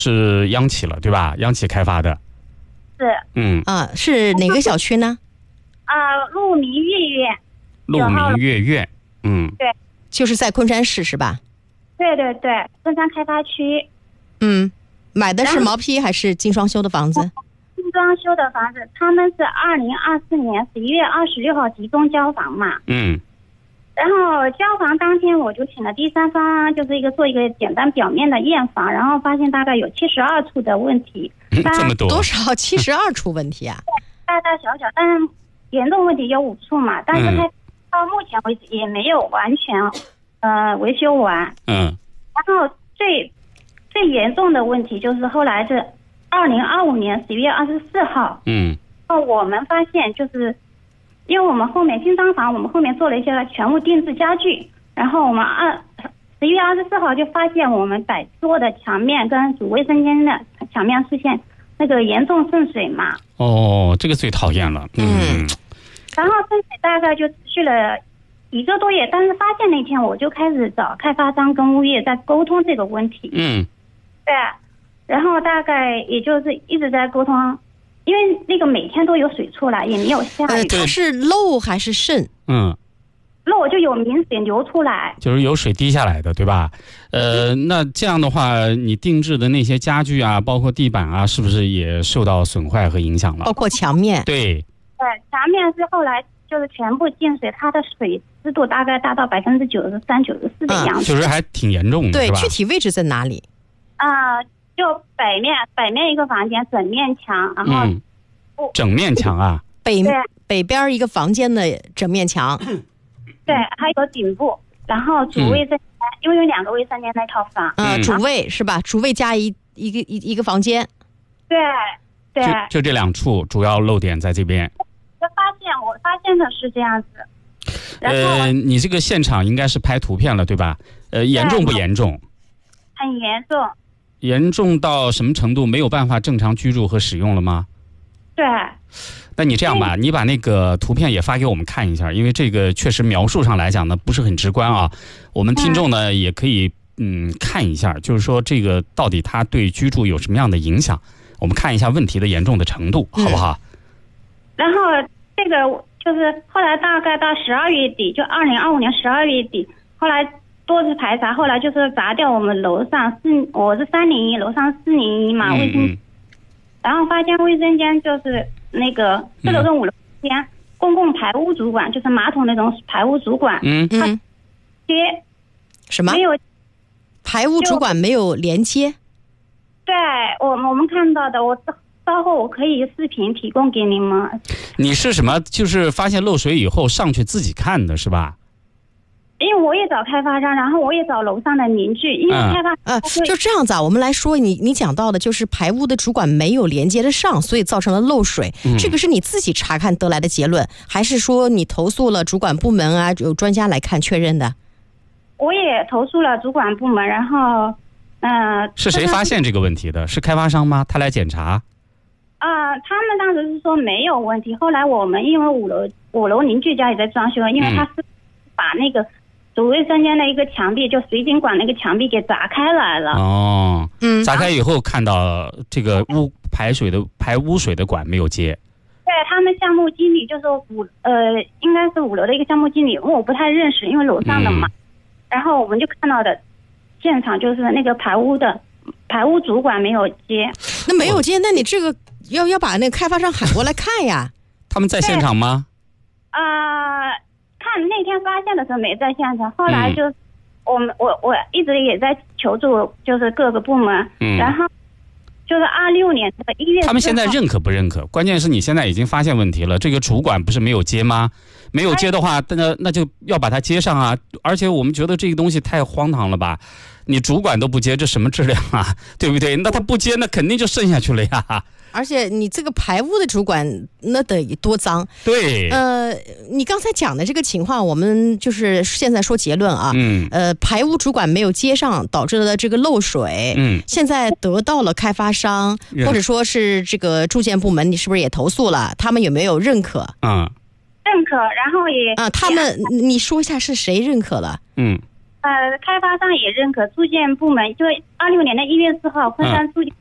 是央企了，对吧？央企开发的。 是。是哪个小区呢？ 鹿鸣悦苑。 鹿鸣悦苑。 对。 就是在昆山市是吧？ 对对对，昆山开发区。 买的是毛坯还是精装修的房子？ 精装修的房子，他们是2024年11月26号集中交房嘛。然后交房当天我就请了第三方，就是做一个简单表面的验房，然后发现大概有72处的问题。 这么多？ 多少？72处问题啊？ 大大小小，但是严重问题有5处嘛，但是它到目前为止也没有完全维修完。然后最严重的问题就是后来是2025年11月24号。我们发现就是因为我们后面精装房，我们后面做了一些全屋定制家具，然后我们11月24号就发现我们摆桌的墙面跟主卫生间的墙面出现那个严重渗水嘛。 这个最讨厌了。 然后渗水大概就持续了1个多月，但是发现那天我就开始找开发商跟物业在沟通这个问题。对，然后大概也就是一直在沟通，因为那个每天都有水出来，也没有下雨。 它是漏还是渗？ 漏就有明水流出来， 就是有水滴下来的，对吧？那这样的话，你定制的那些家具啊，包括地板啊，是不是也受到损坏和影响了？ 包括墙面。 对， 墙面是后来就是全部进水，它的水湿度大概达到93%、94%的样子， 就是还挺严重的。 对， 是吧？ 具体位置在哪里？ 就北面一个房间整面墙，然后整面墙啊， 北边一个房间的整面墙。 对，还有顶部，然后主卫生间，因为有2个卫生间那套房。 主卫是吧？主卫加一个房间。 对。 就这2处主要漏点在这边。 我发现的是这样子。然后你这个现场应该是拍图片了，对吧？严重不严重？ 很严重。 严重到什么程度？没有办法正常居住和使用了吗？ 对。 那你这样吧，你把那个图片也发给我们看一下，因为这个确实描述上来讲呢不是很直观啊。我们听众呢也可以看一下，就是说这个到底它对居住有什么样的影响，我们看一下问题的严重的程度，好不好？ 然后这个就是后来大概到12月底，就2025年12月底，后来多次排查，后来就是砸掉我们楼上我是301，楼上401嘛，卫生，然后发现卫生间就是那个4楼跟5楼间公共排污主管，就是马桶那种排污主管，它接什么？ 没有排污主管没有连接。 对，我们看到的，我稍后我可以视频提供给你们。 你是什么？就是发现漏水以后上去自己看的是吧？ 因为我也找开发商，然后我也找楼上的邻居，因为开发就这样子啊。我们来说，你讲到的就是排污的主管没有连接得上，所以造成了漏水。这个是你自己查看得来的结论，还是说你投诉了主管部门啊，有专家来看确认的？ 我也投诉了主管部门，然后是谁发现这个问题的？是开发商吗？他来检查？ 他们当时是说没有问题，后来我们因为五楼邻居家也在装修，因为他是把那个主卫生间的一个墙壁，就水井管那个墙壁给砸开来了。 砸开以后看到这个排污水的管没有接。 对，他们项目经理就是应该是5楼的一个项目经理，因为我不太认识，因为楼上的嘛。然后我们就看到的现场就是那个排污主管没有接。 那没有接，那你这个要把那个开发商喊过来看呀。 他们在现场吗？ 看那天发现的时候没在现场，后来就我一直也在求助，就是各个部门，然后就是26年的1月。 他们现在认可不认可？关键是你现在已经发现问题了，这个主管不是没有接吗？没有接的话，那就要把它接上啊！而且我们觉得这个东西太荒唐了吧？你主管都不接，这什么质量啊？对不对？那他不接，那肯定就渗下去了呀。 而且你这个排污的主管那得多脏。 对。 你刚才讲的这个情况，我们就是现在说结论啊。排污主管没有接上，导致了这个漏水。现在得到了开发商或者说是这个住建部门，你是不是也投诉了？他们有没有认可？ 认可，然后也他们你说一下是谁认可了？ 开发商也认可，住建部门就26年的1月4号，昆山住建